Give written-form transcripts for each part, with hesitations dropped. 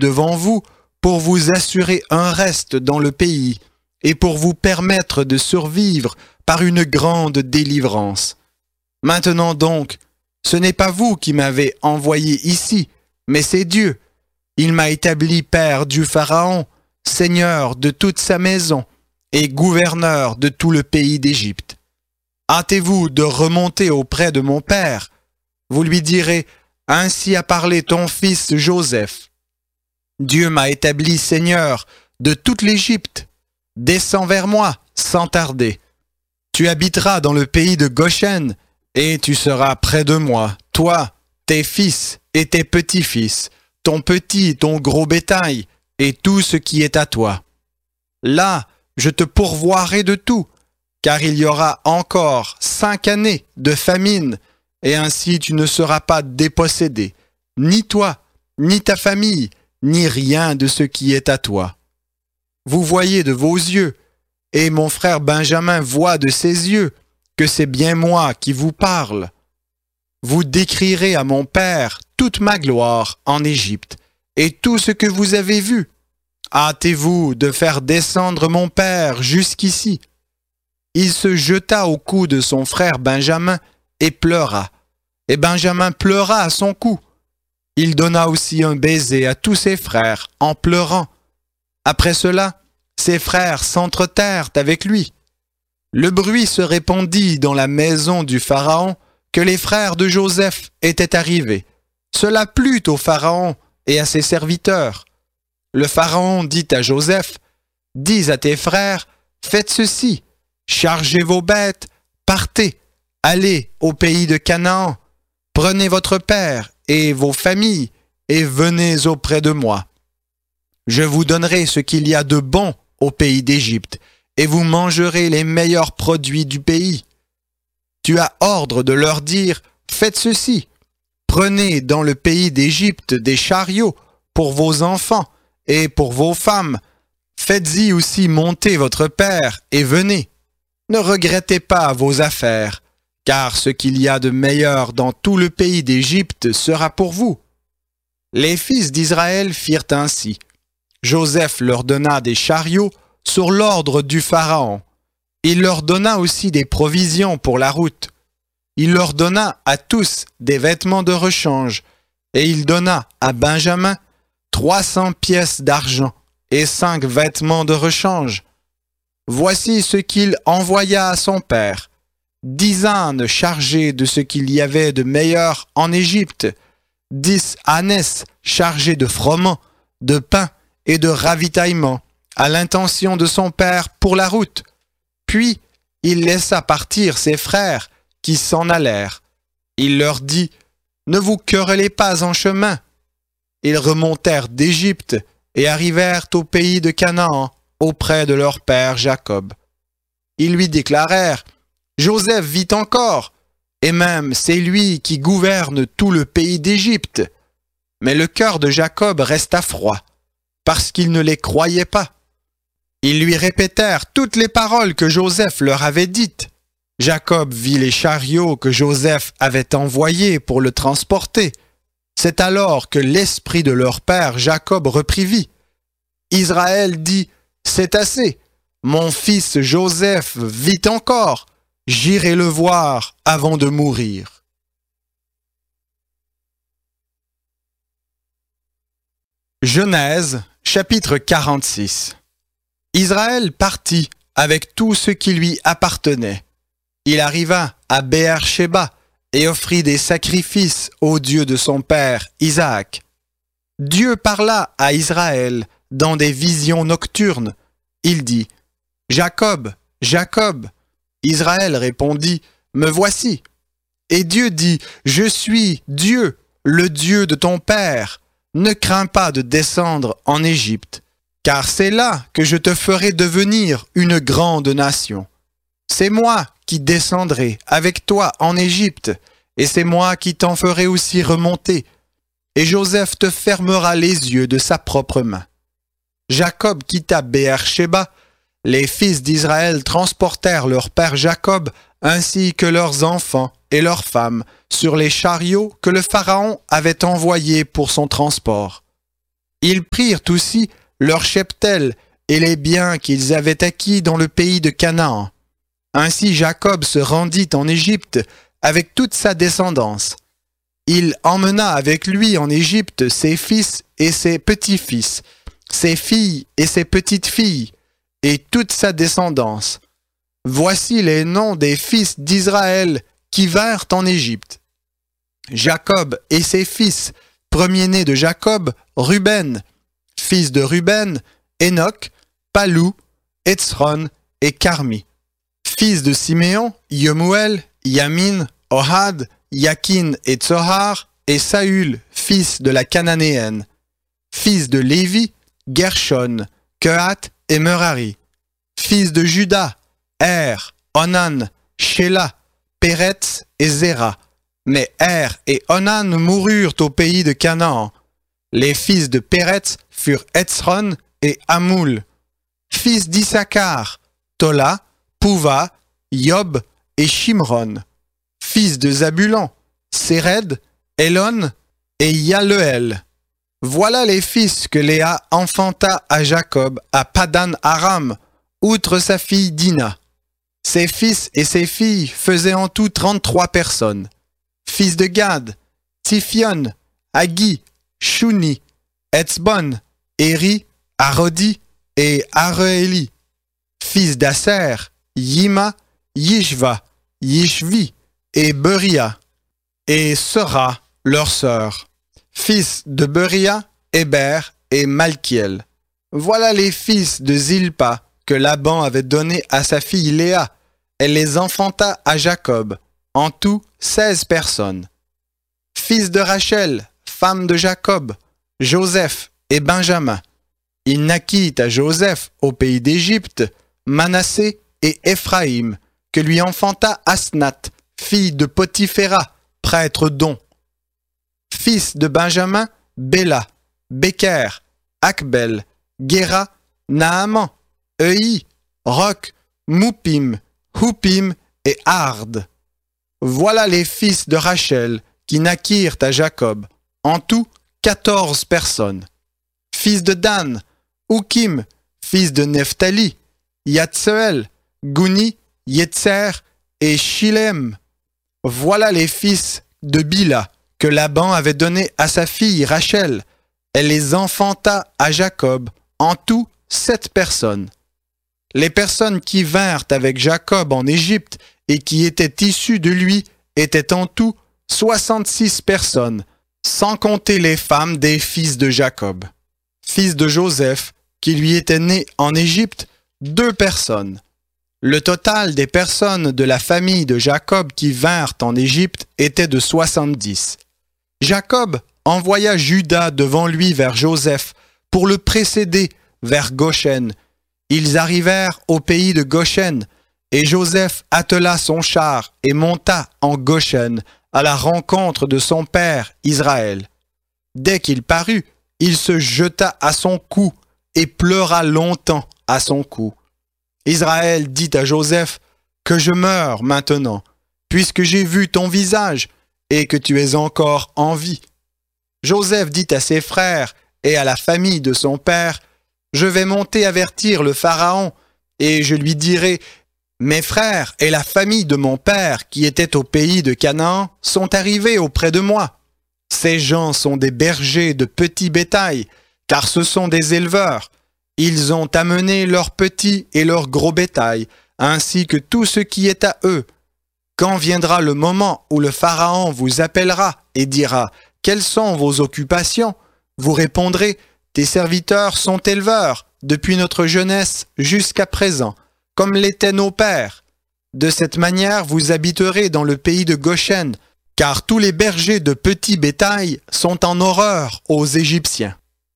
devant vous pour vous assurer un reste dans le pays et pour vous permettre de survivre par une grande délivrance. Maintenant donc, ce n'est pas vous qui m'avez envoyé ici, mais c'est Dieu. Il m'a établi père du Pharaon, seigneur de toute sa maison et gouverneur de tout le pays d'Égypte. Hâtez-vous de remonter auprès de mon père. Vous lui direz, ainsi a parlé ton fils Joseph. Dieu m'a établi seigneur de toute l'Égypte. Descends vers moi sans tarder. Tu habiteras dans le pays de Goshen et tu seras près de moi, toi, tes fils et tes petits-fils, ton petit et ton gros bétail et tout ce qui est à toi. Là, je te pourvoirai de tout, car il y aura encore 5 années de famine, et ainsi tu ne seras pas dépossédé, ni toi, ni ta famille, ni rien de ce qui est à toi. Vous voyez de vos yeux, et mon frère Benjamin voit de ses yeux, que c'est bien moi qui vous parle. Vous décrirez à mon père toute ma gloire en Égypte, et tout ce que vous avez vu. Hâtez-vous de faire descendre mon père jusqu'ici. Il se jeta au cou de son frère Benjamin et pleura. Et Benjamin pleura à son cou. Il donna aussi un baiser à tous ses frères en pleurant. Après cela, ses frères s'entretèrent avec lui. Le bruit se répandit dans la maison du Pharaon que les frères de Joseph étaient arrivés. Cela plut au Pharaon et à ses serviteurs. Le Pharaon dit à Joseph, « Dis à tes frères, faites ceci, chargez vos bêtes, partez, allez au pays de Canaan, prenez votre père et vos familles et venez auprès de moi. Je vous donnerai ce qu'il y a de bon au pays d'Égypte et vous mangerez les meilleurs produits du pays. Tu as ordre de leur dire, faites ceci, prenez dans le pays d'Égypte des chariots pour vos enfants et pour vos femmes. Faites-y aussi monter votre père et venez. Ne regrettez pas vos affaires, car ce qu'il y a de meilleur dans tout le pays d'Égypte sera pour vous. » Les fils d'Israël firent ainsi. Joseph leur donna des chariots sur l'ordre du Pharaon. Il leur donna aussi des provisions pour la route. Il leur donna à tous des vêtements de rechange, et il donna à Benjamin 300 pièces d'argent et 5 vêtements de rechange. Voici ce qu'il envoya à son père. 10 ânes chargés de ce qu'il y avait de meilleur en Égypte, 10 ânesses chargés de froment, de pain et de ravitaillement, à l'intention de son père pour la route. Puis il laissa partir ses frères qui s'en allèrent. Il leur dit, « Ne vous querellez pas en chemin. » Ils remontèrent d'Égypte et arrivèrent au pays de Canaan, auprès de leur père Jacob. Ils lui déclarèrent, « Joseph vit encore, et même c'est lui qui gouverne tout le pays d'Égypte. » Mais le cœur de Jacob resta froid, parce qu'il ne les croyait pas. Ils lui répétèrent toutes les paroles que Joseph leur avait dites. Jacob vit les chariots que Joseph avait envoyés pour le transporter. C'est alors que l'esprit de leur père Jacob reprit vie. Israël dit, « C'est assez, mon fils Joseph vit encore, j'irai le voir avant de mourir. » Genèse, chapitre 46. Israël partit avec tout ce qui lui appartenait. Il arriva à Béer-Shéba et offrit des sacrifices au Dieu de son père, Isaac. Dieu parla à Israël dans des visions nocturnes. Il dit, « Jacob, Jacob. » Israël répondit, « Me voici. » Et Dieu dit, « Je suis Dieu, le Dieu de ton père. Ne crains pas de descendre en Égypte, car c'est là que je te ferai devenir une grande nation. C'est moi qui descendrai avec toi en Égypte, et c'est moi qui t'en ferai aussi remonter. Et Joseph te fermera les yeux de sa propre main. » Jacob quitta Béer-Shéba. Les fils d'Israël transportèrent leur père Jacob ainsi que leurs enfants et leurs femmes sur les chariots que le Pharaon avait envoyés pour son transport. Ils prirent aussi leurs cheptels et les biens qu'ils avaient acquis dans le pays de Canaan. Ainsi Jacob se rendit en Égypte avec toute sa descendance. Il emmena avec lui en Égypte ses fils et ses petits-fils, ses filles et ses petites-filles, et toute sa descendance. Voici les noms des fils d'Israël qui vinrent en Égypte. Jacob et ses fils, premier-né de Jacob, Ruben, fils de Ruben, Enoch, Palou, Hetzron et Carmi. Fils de Siméon, Yemuel, Yamin, Ohad, Yakin et Tsohar, et Saül, fils de la Cananéenne. Fils de Lévi, Gershon, Kehat et Merari. Fils de Juda, Er, Onan, Shéla, Péretz et Zéra. Mais Er et Onan moururent au pays de Canaan. Les fils de Péretz furent Hetzron et Hamoul. Fils d'Issachar, Tola, Pouva, Yob et Shimron. Fils de Zabulon, Séred, Elon et Yaleel. Voilà les fils que Léa enfanta à Jacob à Padan Aram, outre sa fille Dina. Ses fils et ses filles faisaient en tout 33 personnes. Fils de Gad, Tiphion, Hagi, Shuni, Etzbon, Eri, Arodi et Areéli. Fils d'Aser, Yima, Yishva, Yishvi et Beria. Et Sora, leur sœur. Fils de Beria, Héber et Malkiel. Voilà les fils de Zilpa que Laban avait donnés à sa fille Léa. Elle les enfanta à Jacob. En tout, 16 personnes. Fils de Rachel, femme de Jacob, Joseph et Benjamin. Il naquit à Joseph au pays d'Égypte, Manassé et Éphraïm, que lui enfanta Asnath, fille de Potiphéra, prêtre d'On. Fils de Benjamin, Béla, Béker, Akbel, Guéra, Naaman, Eui, Roc, Moupim, Houpim et Ard. Voilà les fils de Rachel qui naquirent à Jacob, en tout 14 personnes. Fils de Dan, Oukim, fils de Nephtali, Yatseel, Gouni, Yetzer et Shilem. Voilà les fils de Bila que Laban avait donnés à sa fille Rachel. Elle les enfanta à Jacob, en tout 7 personnes. Les personnes qui vinrent avec Jacob en Égypte et qui étaient issues de lui étaient en tout 66 personnes, sans compter les femmes des fils de Jacob. Fils de Joseph, qui lui était né en Égypte, 2 personnes. Le total des personnes de la famille de Jacob qui vinrent en Égypte était de 70. Jacob envoya Juda devant lui vers Joseph pour le précéder vers Goshen. Ils arrivèrent au pays de Goshen, et Joseph attela son char et monta en Goshen à la rencontre de son père Israël. Dès qu'il parut, il se jeta à son cou et pleura longtemps à son cou. Israël dit à Joseph, « Que je meure maintenant, puisque j'ai vu ton visage et que tu es encore en vie. » Joseph dit à ses frères et à la famille de son père, « Je vais monter avertir le Pharaon, et je lui dirai, « Mes frères et la famille de mon père qui étaient au pays de Canaan sont arrivés auprès de moi. Ces gens sont des bergers de petit bétail, car ce sont des éleveurs. Ils ont amené leur petit et leur gros bétail, ainsi que tout ce qui est à eux. Quand viendra le moment où le Pharaon vous appellera et dira « Quelles sont vos occupations ?» vous répondrez « Tes serviteurs sont éleveurs, depuis notre jeunesse jusqu'à présent, comme l'étaient nos pères. De cette manière, vous habiterez dans le pays de Goshen, car tous les bergers de petit bétail sont en horreur aux Égyptiens. »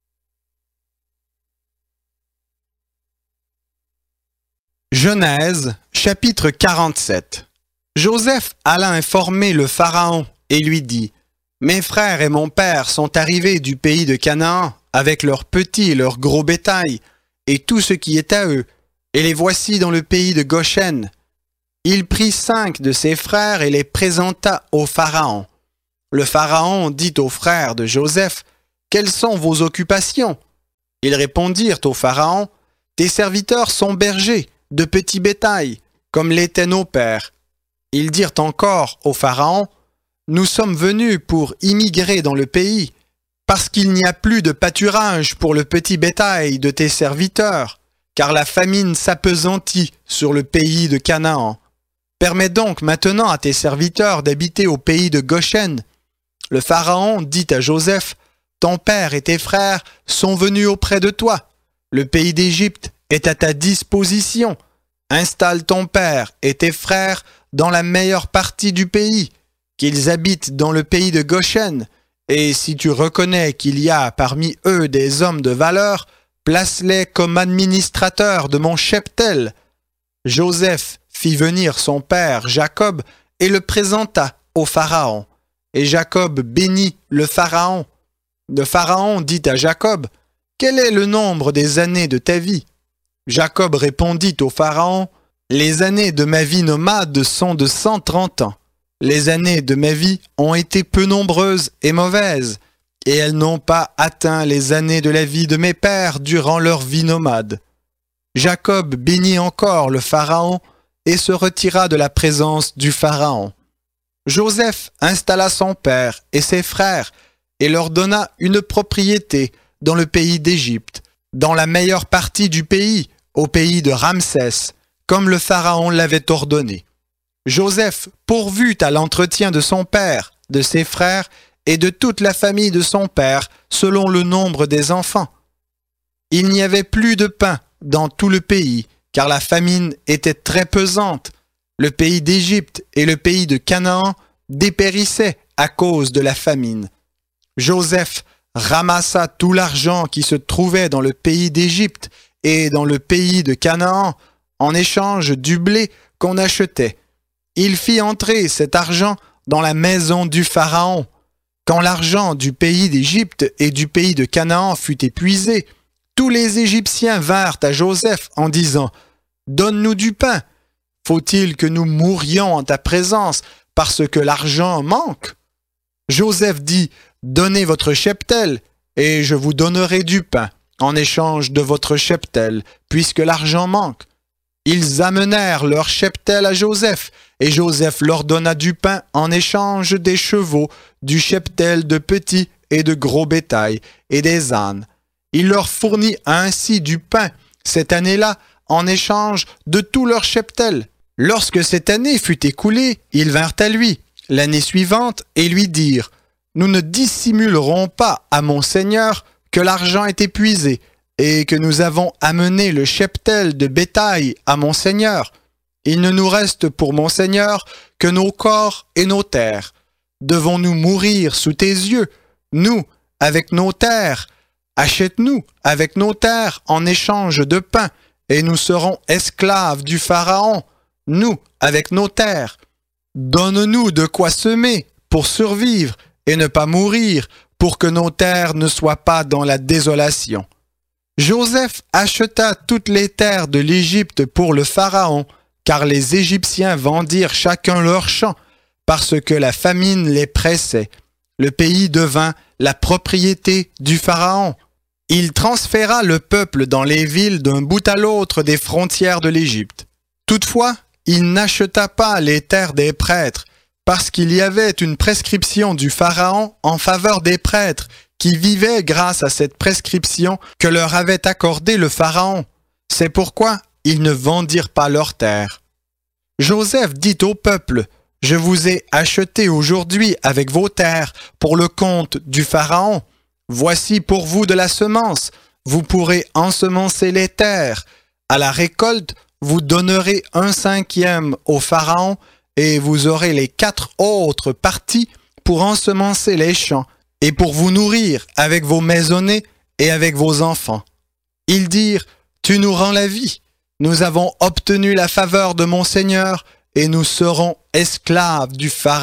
Genèse, chapitre 47. Joseph alla informer le Pharaon et lui dit, « Mes frères et mon père sont arrivés du pays de Canaan avec leurs petits et leurs gros bétail et tout ce qui est à eux, et les voici dans le pays de Goshen. » Il prit 5 de ses frères et les présenta au Pharaon. Le Pharaon dit aux frères de Joseph, « quelles sont vos occupations? Ils répondirent au Pharaon, tes serviteurs sont bergers de petits bétail, comme l'étaient nos pères. Ils dirent encore au Pharaon, nous sommes venus pour immigrer dans le pays, parce qu'il n'y a plus de pâturage pour le petit bétail de tes serviteurs, car la famine s'appesantit sur le pays de Canaan. Permets donc maintenant à tes serviteurs d'habiter au pays de Goshen. Le Pharaon dit à Joseph, ton père et tes frères sont venus auprès de toi. Le pays d'Égypte est à ta disposition. Installe ton père et tes frères dans la meilleure partie du pays, qu'ils habitent dans le pays de Goshen, et si tu reconnais qu'il y a parmi eux des hommes de valeur, place-les comme administrateurs de mon cheptel. Joseph fit venir son père Jacob et le présenta au Pharaon. Et Jacob bénit le Pharaon. Le Pharaon dit à Jacob, « Quel est le nombre des années de ta vie ?» Jacob répondit au Pharaon, « Les années de ma vie nomade sont de 130 ans. Les années de ma vie ont été peu nombreuses et mauvaises, et elles n'ont pas atteint les années de la vie de mes pères durant leur vie nomade. » Jacob bénit encore le Pharaon et se retira de la présence du Pharaon. Joseph installa son père et ses frères et leur donna une propriété dans le pays d'Égypte, dans la meilleure partie du pays, au pays de Ramsès, comme le Pharaon l'avait ordonné. Joseph pourvut à l'entretien de son père, de ses frères et de toute la famille de son père, selon le nombre des enfants. Il n'y avait plus de pain dans tout le pays, car la famine était très pesante. Le pays d'Égypte et le pays de Canaan dépérissaient à cause de la famine. Joseph ramassa tout l'argent qui se trouvait dans le pays d'Égypte et dans le pays de Canaan en échange du blé qu'on achetait. Il fit entrer cet argent dans la maison du Pharaon. Quand l'argent du pays d'Égypte et du pays de Canaan fut épuisé, tous les Égyptiens vinrent à Joseph en disant « Donne-nous du pain. Faut-il que nous mourions en ta présence parce que l'argent manque ?» Joseph dit « Donnez votre cheptel, et je vous donnerai du pain en échange de votre cheptel, puisque l'argent manque. » Ils amenèrent leur cheptel à Joseph, et Joseph leur donna du pain en échange des chevaux, du cheptel de petits et de gros bétail, et des ânes. Il leur fournit ainsi du pain cette année-là en échange de tout leur cheptel. Lorsque cette année fut écoulée, ils vinrent à lui l'année suivante et lui dirent « Nous ne dissimulerons pas à mon Seigneur que l'argent est épuisé et que nous avons amené le cheptel de bétail à mon Seigneur. Il ne nous reste pour mon Seigneur que nos corps et nos terres. Devons-nous mourir sous tes yeux, nous, avec nos terres? Achète-nous avec nos terres en échange de pain, et nous serons esclaves du Pharaon, nous, avec nos terres. Donne-nous de quoi semer pour survivre et ne pas mourir, pour que nos terres ne soient pas dans la désolation. » Joseph acheta toutes les terres de l'Égypte pour le Pharaon, car les Égyptiens vendirent chacun leur champ, parce que la famine les pressait. Le pays devint la propriété du Pharaon. Il transféra le peuple dans les villes d'un bout à l'autre des frontières de l'Égypte. Toutefois, il n'acheta pas les terres des prêtres, parce qu'il y avait une prescription du Pharaon en faveur des prêtres, qui vivaient grâce à cette prescription que leur avait accordée le Pharaon. C'est pourquoi ils ne vendirent pas leurs terres. Joseph dit au peuple, « Je vous ai acheté aujourd'hui avec vos terres pour le compte du Pharaon. Voici pour vous de la semence, vous pourrez ensemencer les terres. À la récolte, vous donnerez 1/5 au Pharaon et vous aurez les 4 autres parties pour ensemencer les champs et pour vous nourrir avec vos maisonnés et avec vos enfants. » Ils dirent, « Tu nous rends la vie. Nous avons obtenu la faveur de mon Seigneur et nous serons esclaves du Pharaon. »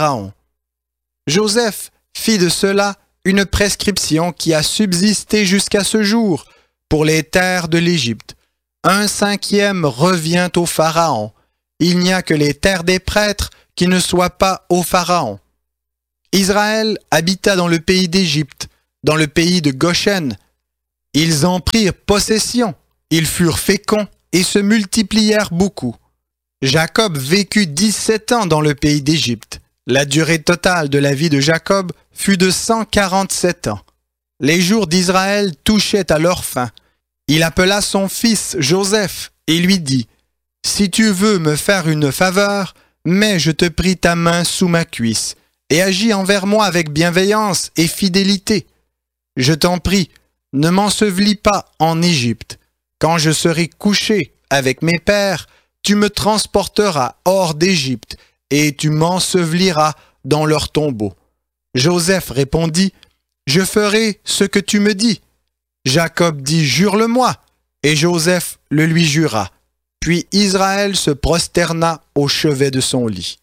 Joseph fit de cela une prescription qui a subsisté jusqu'à ce jour pour les terres de l'Égypte. 1/5 revient au Pharaon. Il n'y a que les terres des prêtres qui ne soient pas au Pharaon. Israël habita dans le pays d'Égypte dans le pays de Goshen. Ils en prirent possession, ils furent féconds et se multiplièrent beaucoup. Jacob vécut 17 ans dans le pays d'Égypte. La durée totale de la vie de Jacob fut de 147 ans. Les jours d'Israël touchaient à leur fin. Il appela son fils Joseph et lui dit « Si tu veux me faire une faveur, mets, je te prie, ta main sous ma cuisse et agis envers moi avec bienveillance et fidélité. Je t'en prie, ne m'ensevelis pas en Égypte. Quand je serai couché avec mes pères, tu me transporteras hors d'Égypte et tu m'enseveliras dans leur tombeau. » Joseph répondit « Je ferai ce que tu me dis. » Jacob dit « Jure-le-moi. » Et Joseph le lui jura. Puis Israël se prosterna au chevet de son lit.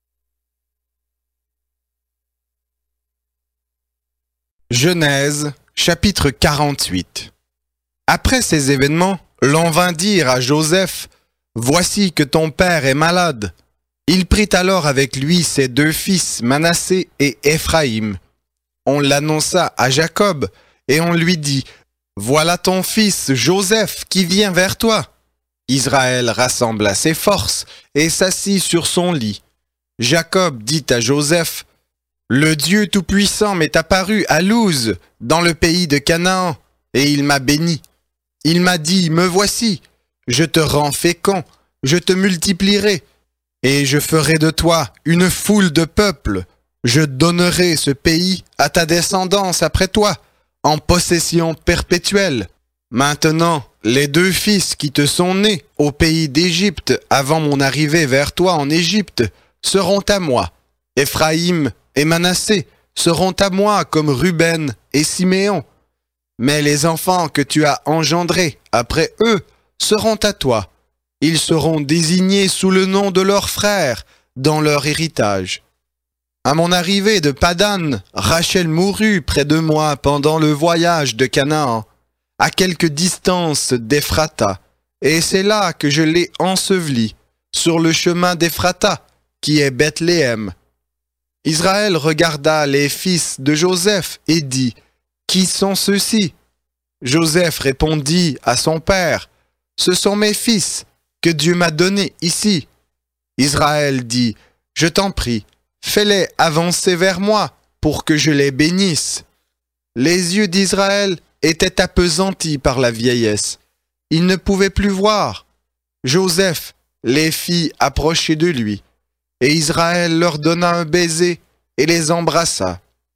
Genèse, chapitre 48. Après ces événements, l'on vint dire à Joseph « Voici que ton père est malade. » Il prit alors avec lui ses deux fils, Manassé et Éphraïm. On l'annonça à Jacob et on lui dit « Voilà ton fils Joseph qui vient vers toi. » Israël rassembla ses forces et s'assit sur son lit. Jacob dit à Joseph « Le Dieu Tout-Puissant m'est apparu à Luz, dans le pays de Canaan, et il m'a béni. Il m'a dit « Me voici, je te rends fécond, je te multiplierai, et je ferai de toi une foule de peuples. Je donnerai ce pays à ta descendance après toi, en possession perpétuelle. Maintenant, les deux fils qui te sont nés au pays d'Égypte avant mon arrivée vers toi en Égypte seront à moi. Éphraïm et Manassé seront à moi comme Ruben et Siméon. Mais les enfants que tu as engendrés après eux seront à toi. Ils seront désignés sous le nom de leurs frères dans leur héritage. À mon arrivée de Padan, Rachel mourut près de moi pendant le voyage de Canaan, à quelque distance d'Ephrata, et c'est là que je l'ai ensevelie, sur le chemin d'Ephrata, qui est Bethléem. Israël regarda les fils de Joseph et dit « Qui sont ceux-ci » Joseph répondit à son père « Ce sont mes fils que Dieu m'a donnés ici. » Israël dit « Je t'en prie, fais-les avancer vers moi pour que je les bénisse. » Les yeux d'Israël étaient appesantis par la vieillesse. Il ne pouvait plus voir. Joseph les fit approcher de lui, et Israël leur donna un baiser et les embrassa.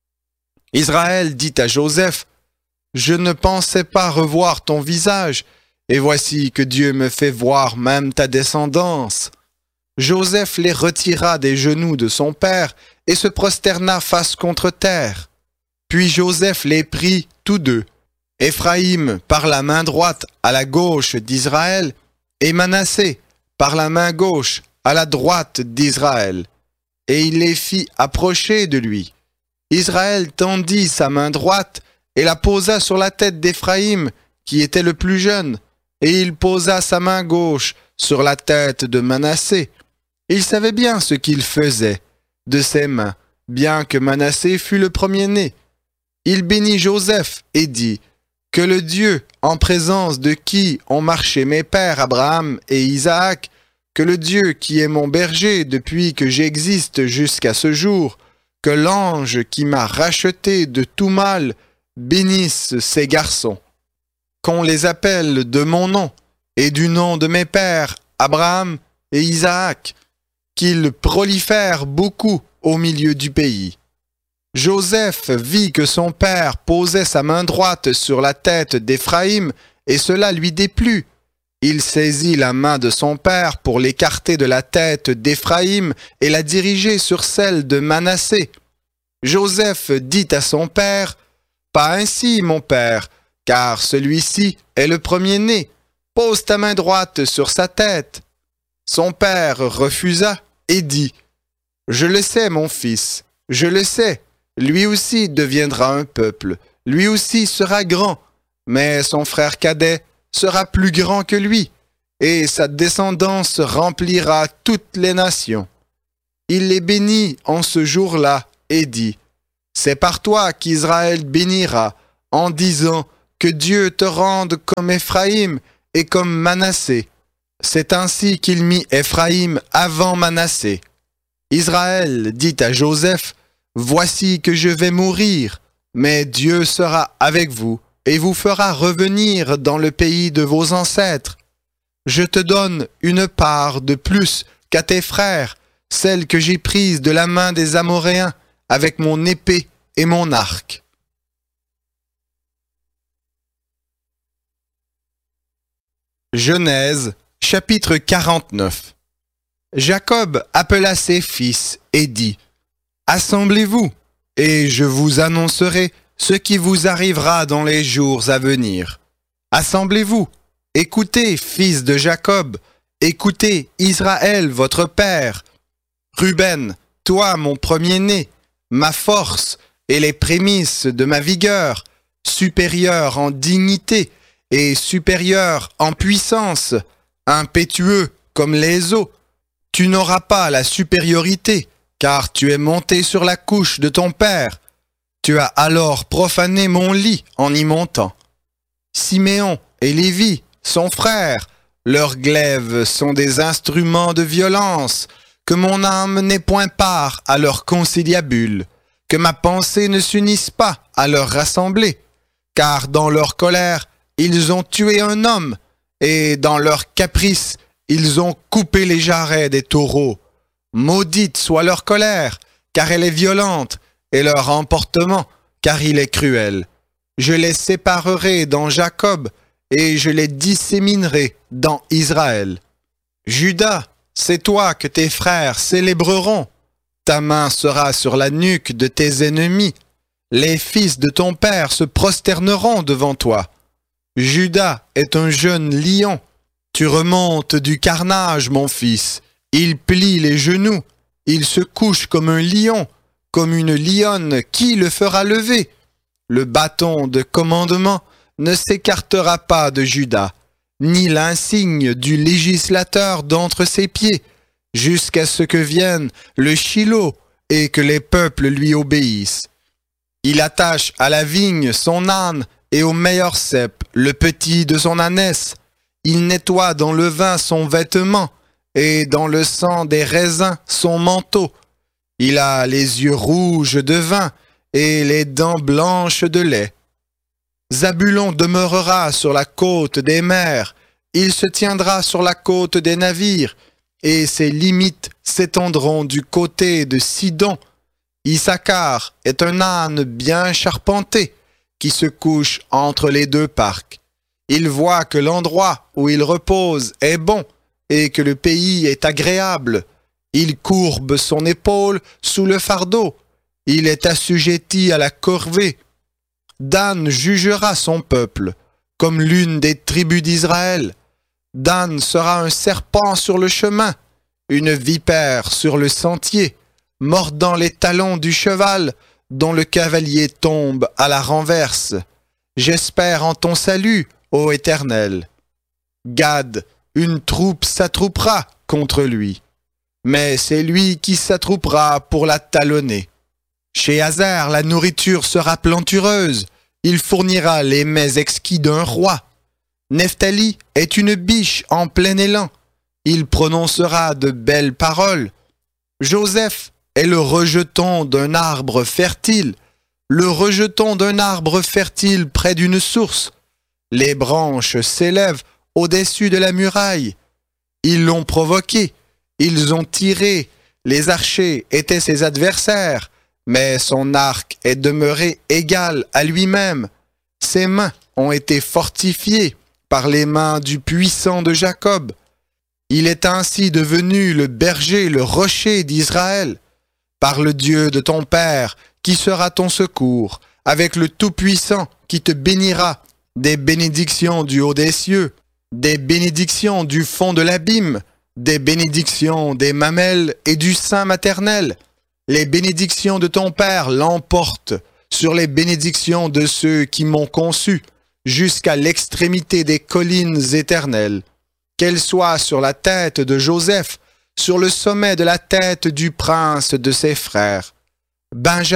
Israël dit à Joseph, « Je ne pensais pas revoir ton visage, et voici que Dieu me fait voir même ta descendance. » Joseph les retira des genoux de son père et se prosterna face contre terre. Puis Joseph les prit tous deux, Éphraïm par la main droite à la gauche d'Israël et Manassé par la main gauche à la droite d'Israël. Et il les fit approcher de lui. Israël tendit sa main droite et la posa sur la tête d'Éphraïm, qui était le plus jeune, et il posa sa main gauche sur la tête de Manassé. Il savait bien ce qu'il faisait de ses mains, bien que Manassé fût le premier-né. Il bénit Joseph et dit, « Que le Dieu, en présence de qui ont marché mes pères Abraham et Isaac, que le Dieu qui est mon berger depuis que j'existe jusqu'à ce jour, que l'ange qui m'a racheté de tout mal bénisse ces garçons. Qu'on les appelle de mon nom et du nom de mes pères Abraham et Isaac, qu'ils prolifèrent beaucoup au milieu du pays. » Joseph vit que son père posait sa main droite sur la tête d'Éphraïm, et cela lui déplut. Il saisit la main de son père pour l'écarter de la tête d'Éphraïm et la diriger sur celle de Manassé. Joseph dit à son père, « Pas ainsi, mon père, car celui-ci est le premier-né. Pose ta main droite sur sa tête. » Son père refusa et dit, « Je le sais, mon fils, je le sais. Lui aussi deviendra un peuple, lui aussi sera grand, mais son frère cadet sera plus grand que lui, et sa descendance remplira toutes les nations. » Il les bénit en ce jour-là et dit, « C'est par toi qu'Israël bénira, en disant que Dieu te rende comme Éphraïm et comme Manassé. C'est ainsi qu'il mit Éphraïm avant Manassé. Israël dit à Joseph, voici que je vais mourir, mais Dieu sera avec vous et vous fera revenir dans le pays de vos ancêtres. Je te donne une part de plus qu'à tes frères, celle que j'ai prise de la main des Amoréens avec mon épée et mon arc. Genèse, chapitre 49. Jacob appela ses fils et dit, « Assemblez-vous, et je vous annoncerai ce qui vous arrivera dans les jours à venir. Assemblez-vous, écoutez, fils de Jacob, écoutez, Israël, votre père. Ruben, toi, mon premier-né, ma force et les prémices de ma vigueur, supérieur en dignité et supérieur en puissance, impétueux comme les eaux, tu n'auras pas la supériorité, car tu es monté sur la couche de ton père. Tu as alors profané mon lit en y montant. Siméon et Lévi, son frère, leurs glaives sont des instruments de violence, que mon âme n'ait point part à leur conciliabule, que ma pensée ne s'unisse pas à leur rassemblée, car dans leur colère, ils ont tué un homme, et dans leur caprice, ils ont coupé les jarrets des taureaux. Maudite soit leur colère, car elle est violente, et leur emportement, car il est cruel. Je les séparerai dans Jacob, et je les disséminerai dans Israël. Judas, c'est toi que tes frères célébreront. Ta main sera sur la nuque de tes ennemis. Les fils de ton père se prosterneront devant toi. Judas est un jeune lion. Tu remontes du carnage, mon fils. Il plie les genoux. Il se couche comme un lion, comme une lionne. Qui le fera lever? Le bâton de commandement ne s'écartera pas de Judas, ni l'insigne du législateur d'entre ses pieds, jusqu'à ce que vienne le Shilo et que les peuples lui obéissent. Il attache à la vigne son âne et au meilleur cep le petit de son ânesse. Il nettoie dans le vin son vêtement et dans le sang des raisins son manteau. Il a les yeux rouges de vin et les dents blanches de lait. Zabulon demeurera sur la côte des mers, il se tiendra sur la côte des navires, et ses limites s'étendront du côté de Sidon. Issachar est un âne bien charpenté, qui se couche entre les deux parcs. Il voit que l'endroit où il repose est bon, et que le pays est agréable. Il courbe son épaule sous le fardeau, il est assujetti à la corvée. Dan jugera son peuple, comme l'une des tribus d'Israël. Dan sera un serpent sur le chemin, une vipère sur le sentier, mordant les talons du cheval, dont le cavalier tombe à la renverse. J'espère en ton salut, ô Éternel. Gad, une troupe s'attroupera contre lui, mais c'est lui qui s'attroupera pour la talonner. Chez Hazar, la nourriture sera plantureuse. Il fournira les mets exquis d'un roi. Nephtali est une biche en plein élan. Il prononcera de belles paroles. Joseph est le rejeton d'un arbre fertile. Le rejeton d'un arbre fertile près d'une source. Les branches s'élèvent au-dessus de la muraille. Ils l'ont provoqué. Ils ont tiré. Les archers étaient ses adversaires. Mais son arc est demeuré égal à lui-même. Ses mains ont été fortifiées par les mains du puissant de Jacob. Il est ainsi devenu le berger, le rocher d'Israël. Par le Dieu de ton Père, qui sera ton secours, avec le Tout-Puissant qui te bénira, des bénédictions du haut des cieux, des bénédictions du fond de l'abîme, des bénédictions des mamelles et du sein maternel. Les bénédictions de ton Père l'emportent sur les bénédictions de ceux qui m'ont conçu, jusqu'à l'extrémité des collines éternelles. Qu'elles soient sur la tête de Joseph, sur le sommet de la tête du prince de ses frères. Benjamin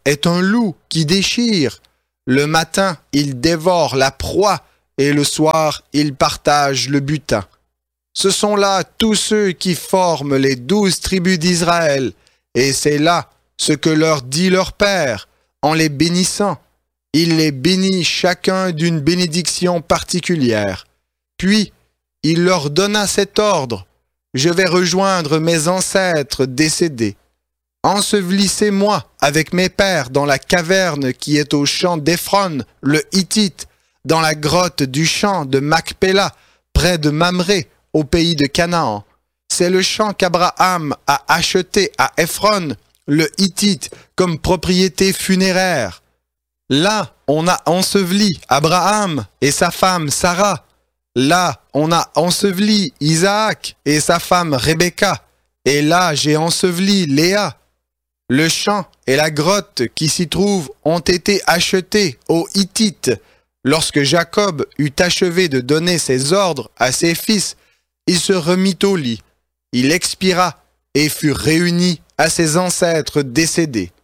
est un loup qui déchire. Le matin, il dévore la proie et le soir, il partage le butin. Ce sont là tous ceux qui forment les 12 tribus d'Israël, et c'est là ce que leur dit leur Père, en les bénissant. Il les bénit chacun d'une bénédiction particulière. Puis, il leur donna cet ordre: je vais rejoindre mes ancêtres décédés. Ensevelissez-moi avec mes pères dans la caverne qui est au champ d'Éphron, le Hittite, dans la grotte du champ de Macpéla, près de Mamré, au pays de Canaan. C'est le champ qu'Abraham a acheté à Éphron, le Hittite, comme propriété funéraire. Là, on a enseveli Abraham et sa femme Sarah. Là, on a enseveli Isaac et sa femme Rebecca. Et là, j'ai enseveli Léa. Le champ et la grotte qui s'y trouvent ont été achetés aux Hittites. Lorsque Jacob eut achevé de donner ses ordres à ses fils, il se remit au lit. Il expira et fut réuni à ses ancêtres décédés.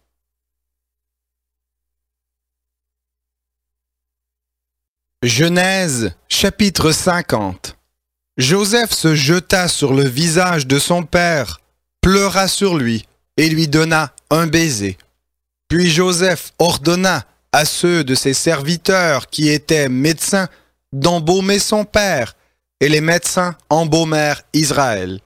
Genèse, chapitre 50. Joseph se jeta sur le visage de son père, pleura sur lui et lui donna un baiser. Puis Joseph ordonna à ceux de ses serviteurs qui étaient médecins d'embaumer son père, et les médecins embaumèrent Israël.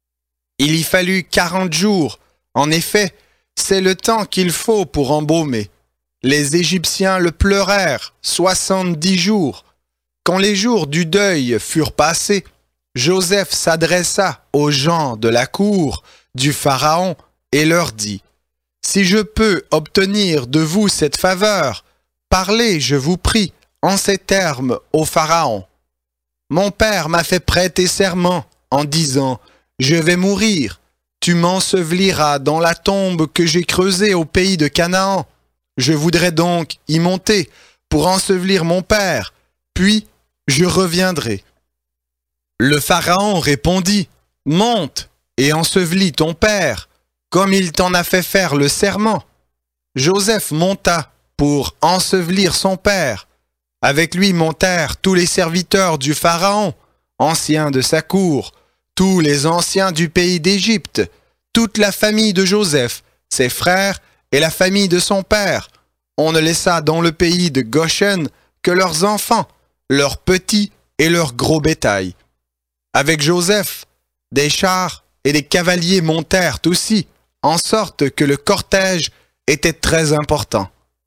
Il y fallut 40 jours. En effet, c'est le temps qu'il faut pour embaumer. Les Égyptiens le pleurèrent 70 jours. Quand les jours du deuil furent passés, Joseph s'adressa aux gens de la cour du Pharaon et leur dit: « Si je peux obtenir de vous cette faveur, parlez, je vous prie, en ces termes au Pharaon. Mon père m'a fait prêter serment en disant: je vais mourir, tu m'enseveliras dans la tombe que j'ai creusée au pays de Canaan. Je voudrais donc y monter pour ensevelir mon père, puis je reviendrai. » Le Pharaon répondit: « Monte et ensevelis ton père, comme il t'en a fait faire le serment. » Joseph monta pour ensevelir son père. Avec lui montèrent tous les serviteurs du Pharaon, anciens de sa cour, tous les anciens du pays d'Égypte, toute la famille de Joseph, ses frères et la famille de son père. On ne laissa dans le pays de Goshen que leurs enfants, leurs petits et leurs gros bétail. Avec Joseph, des chars et des cavaliers montèrent aussi, en sorte que le cortège était très important.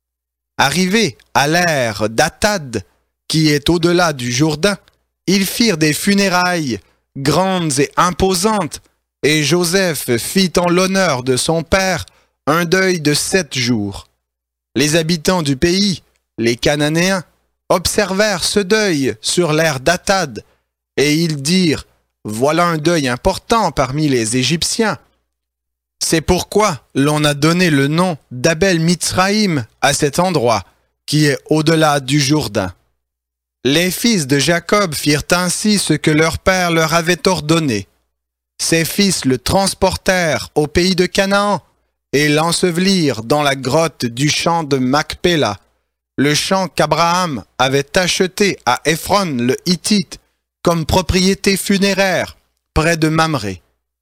Arrivés à l'ère d'Atad, qui est au-delà du Jourdain, ils firent des funérailles grandes et imposantes, et Joseph fit en l'honneur de son père un deuil de 7 jours. Les habitants du pays, les Cananéens, observèrent ce deuil sur l'ère d'Atad, et ils dirent: « Voilà un deuil important parmi les Égyptiens. » C'est pourquoi l'on a donné le nom d'Abel Mitzraïm à cet endroit, qui est au-delà du Jourdain. Les fils de Jacob firent ainsi ce que leur père leur avait ordonné. Ses fils le transportèrent au pays de Canaan et l'ensevelirent dans la grotte du champ de Macpéla, le champ qu'Abraham avait acheté à Éphron le Hittite comme propriété funéraire près de Mamré.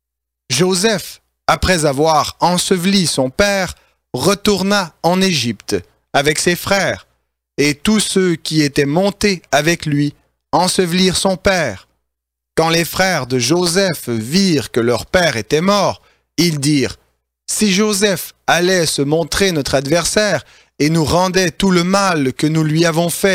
Joseph, après avoir enseveli son père, retourna en Égypte avec ses frères, et tous ceux qui étaient montés avec lui ensevelirent son père. Quand les frères de Joseph virent que leur père était mort, ils dirent: « Si Joseph allait se montrer notre adversaire et nous rendait tout le mal que nous lui avons fait. »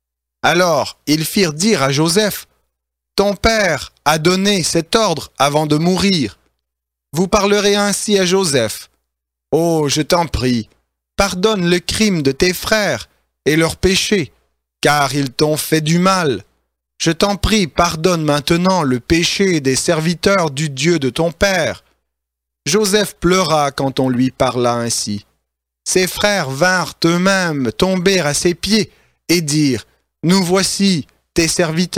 Alors ils firent dire à Joseph: « Ton père a donné cet ordre avant de mourir. Vous parlerez ainsi à Joseph: « Oh, je t'en prie, pardonne le crime de tes frères et leurs péchés, car ils t'ont fait du mal. Je t'en prie, pardonne maintenant le péché des serviteurs du Dieu de ton père. » Joseph pleura quand on lui parla ainsi. Ses frères vinrent eux-mêmes tomber à ses pieds et dirent: « Nous voici, tes serviteurs. »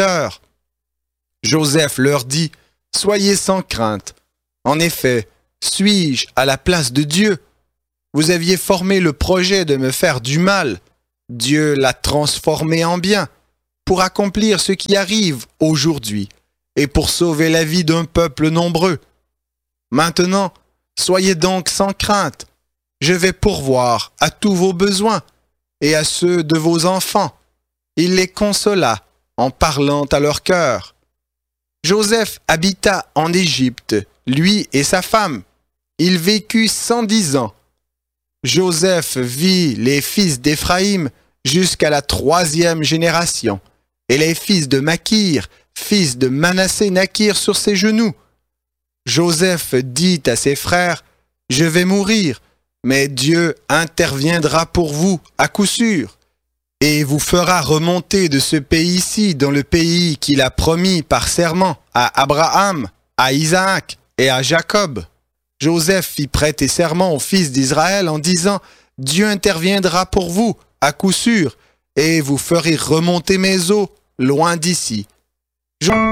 Joseph leur dit: « Soyez sans crainte. En effet, suis-je à la place de Dieu? Vous aviez formé le projet de me faire du mal. Dieu l'a transformé en bien pour accomplir ce qui arrive aujourd'hui et pour sauver la vie d'un peuple nombreux. Maintenant, soyez donc sans crainte. Je vais pourvoir à tous vos besoins et à ceux de vos enfants. Il les consola en parlant à leur cœur. Joseph habita en Égypte, lui et sa femme. Il vécut 110 ans. Joseph vit les fils d'Éphraïm jusqu'à la 3e génération, et les fils de Makir, fils de Manassé, naquirent sur ses genoux. Joseph dit à ses frères, « Je vais mourir, mais Dieu interviendra pour vous à coup sûr, et vous fera remonter de ce pays-ci dans le pays qu'il a promis par serment à Abraham, à Isaac et à Jacob. » Joseph fit prêter serment aux fils d'Israël en disant, « Dieu interviendra pour vous à coup sûr, et vous ferez remonter mes eaux loin d'ici. »